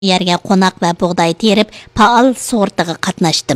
yerga qo'noq va bug'doy terib, faol sug'urtaga qatnashdim.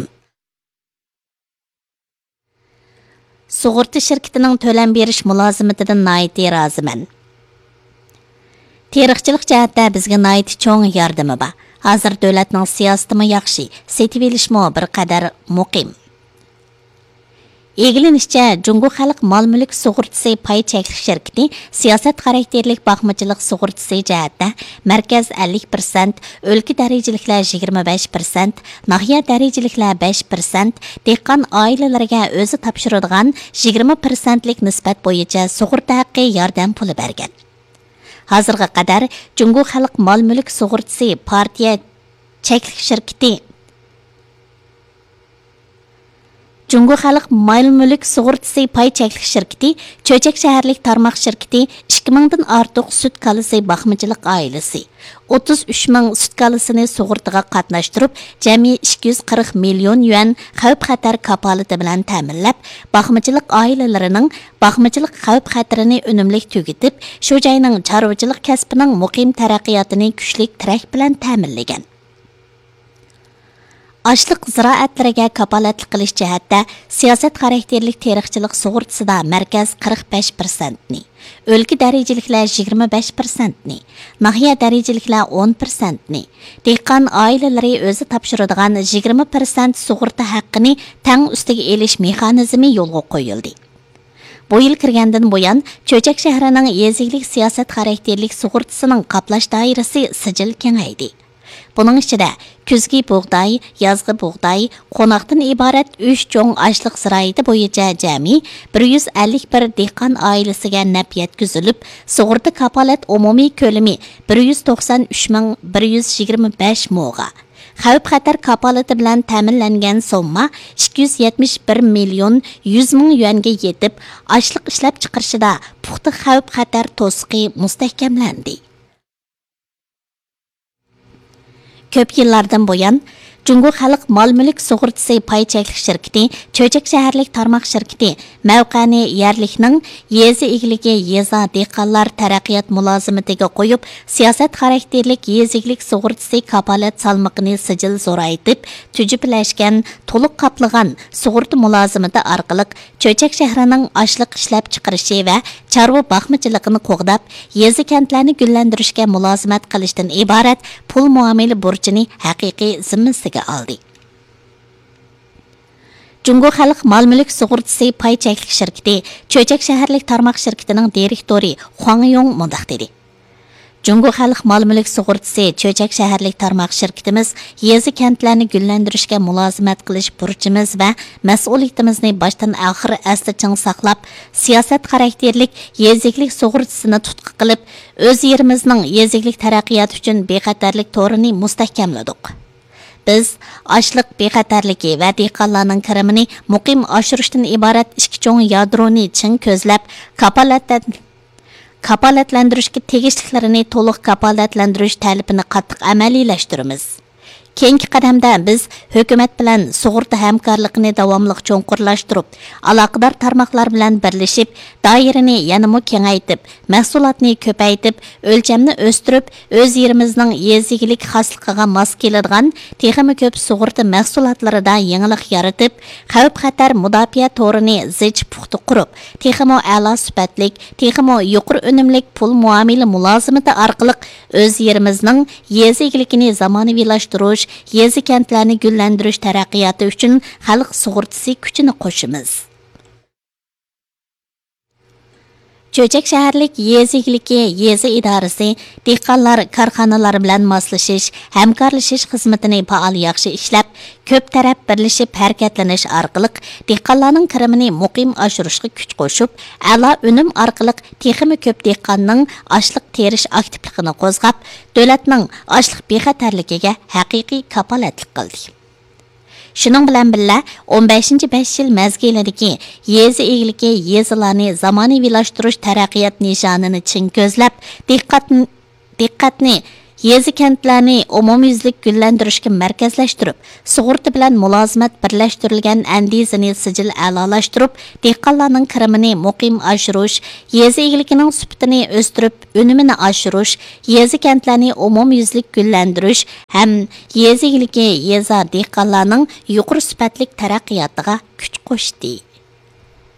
Sug'urta shirkatining to'lam berish mulozimatidan nihoyat roziman. Teriqchilik jihatda bizga nihoyat cho'ng yordami bor. Hozir davlatning siyosatimi yaxshi, setib olishmi bir qadar muqim. Egilinishçe, Cungu Xalq Mal-Mülk Sug'urtasi pay cheklik şirkati siyosat xarakterlik baxmachilik sug'urtasi jihatda markaz 50%, o'lka darajaliklar 25%, nahiya darajaliklar 5%, dehqon oilalariga o'zi topshiradigan 20%lik nisbat bo'yicha sug'urta haqqi yordam puli bergan. Hozirga qadar Cungu Xalq Mal-Mülk Sug'urtasi partiya cheklik şirkati Cungu Xalq Mal-Mülk Sug'urtasi pay cheklik şirkati, Cho'chak shaharlik tarmoq shirkati 2000 dan ortiq sut kalisi baxmachilik oilasi 33 ming sut kalisini sug'urtaga qatnashtirib, jami 240 million yuan xavf-xatar kapolati bilan ta'minlab, baxmachilik oilalarining baxmachilik xavf-xatarini unumli tugatib, shu joyning chorvachilik kasbining muqim taraqqiyotini kuchli tirak bilan ta'minlagan. Açlıq ziraatlarga kapolatlik qilish jihatda siyosat xarakterlik teriqchilik sug'urtasida markaz 45%ni, o'lka darajaliklar 25%ni, nahiya darajaliklar 10%ni, dehqon oilalari o'zi topshiradigan 20% sug'urta haqqini tang ustiga elish mexanizmi yo'lga qo'yildi. Bu yil kirgandan buyon Cho'chak shahrining yeziklik siyosat xarakterlik sug'urtasining qoplash doirasi sijil kengaydi. Bunun içinde kuzgi buğday, yazgı buğday, qo'noqdan iborat 3 cho'ng ochliq ziroati bo'yicha jami 151 dehqon oilasiga naf yetkazilib, sug'urta kapolat umumiy ko'lami 193.125 mo'ga. Xavf-xatar kapolati bilan ta'minlangan summa 271 million 100 ming yuanga yetib, ochliq ishlab chiqarishida puxta xavf-xatar to'siqi mustahkamlandi. Köp yıllardan buyon Cungu Xalq Mal-Mülk Sug'urtasi pay cheklik şirkati, Cho'chak shaharlik tarmoq shirkati mavqani yerlikning yezi egligi yeza dehqonlar taraqqiyot mulozimatiga qo'yib, siyosat xarakterlik yeziklik sug'urtasi kapolat salmoqini sijil zo'raytib, tujuplashgan, to'liq qaplagan sug'urta mulozimati orqali Cho'chak shahrining ochliq ishlab chiqarishi va chorva baxmachiligini qo'g'dab, yezi kentlarni gullantirishga mulozimat qilishdan iborat pul muomala burchini haqiqiy zimmasiga aldı. Cungu Xalq Mal-Mülk Sug'urtasi pay cheklik şirkati, Cho'chak shaharlik tarmoq shirkatining direktori Huang Yong mundaq dedi. Cungu Xalq Mal-Mülk Sug'urtasi Cho'chak shaharlik tarmoq shirkatimiz yezi kentlarni gullantirishga mulozimat qilish burchimiz va mas'uliyatimizni boshdan oxir asli ching saqlab, siyosat xarakterlik yeziklik sug'urtasini tutqi qilib, o'z yerimizning yeziklik taraqqiyoti uchun bexatarlik to'rini mustahkamladik. Biz ochliq bexatarligi va dehqonlarning kirimini muqim oshirishdan iborat ikki cho'ng yadroni chin ko'zlab, kapolatlantirishga tegishliklarini to'liq kapolatlantirish talabini qattiq amaliylashtiramiz. Keyingi qadamda biz hukumat bilan sug'urta hamkorligini davomli cho'nqurlashtirib, aloqador tarmoqlar bilan birlashib, doirani yanada kengaytib, mahsulotni ko'paytib, o'lchamni o'stirib, o'z yerimizning yeziklik xosligiga mos keladigan texnik ko'p sug'urta mahsulotlarida yangilik yaratib, xavf-xatar mudofaa to'rini zich puxta qurib, texmo a'lo sifatlik, texmo yuqori unumlik pul muomala mulozimati orqali o'z yerimizning yezikligini zamonaviylashtirish, yezi kentlarni gullantirish taraqqiyoti uchun xalq sug'urtasi kuchini qo'shamiz. Cho'chak shaharlik yezikligi yezi idorasi dehqonlar korxonalar bilan moslashish, hamkorlashish xizmatini faol yaxshi ishlab, ko'p taraf birlashib harakatlanish orqali dehqonlarning kirimini muqim oshirishga kuch qo'shib, a'lo unum orqali texnik ko'p dehqonning ochliq terish aktivligini qo'zg'ab, davlatning ochliq bexatarligiga haqiqiy kapolatlik qildi. Şunun bilan birga 15-5 yil mezgilidagi yezi egligi yezilarni zamonaviylashtirish taraqqiyot nishonini chin ko'zlab, diqqatni yezi kentlarni umumyuzlik gullantirishga markazlashtirib, sug'urta bilan mulozimat birlashtirilgan andizini sijil a'lolashtirib, dehqonlarning kirimini muqim oshirish, yezi egiligining sifatini o'stirib, unumini oshirish, yezi kentlarni umumyuzlik gullantirish ham yezi egiligi yeza dehqonlarning yuqori sifatli taraqqiyotiga kuch qo'shdi.